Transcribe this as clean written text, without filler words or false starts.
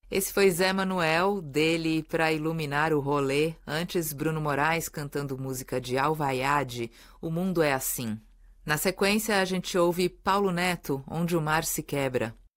Esse foi Zé Manuel, dele Pra Iluminar o Rolê, antes Bruno Moraes cantando música de Alvaiade, O Mundo é Assim. Na sequência a gente ouve Paulo Neto, Onde o Mar se Quebra.